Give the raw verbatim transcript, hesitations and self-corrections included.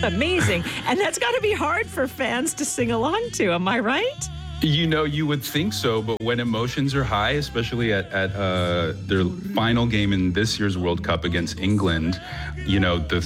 Amazing. And that's got to be hard for fans to sing along to. Am I right? You know, you would think so, but when emotions are high, especially at, at uh, their final game in this year's World Cup against England, you know, the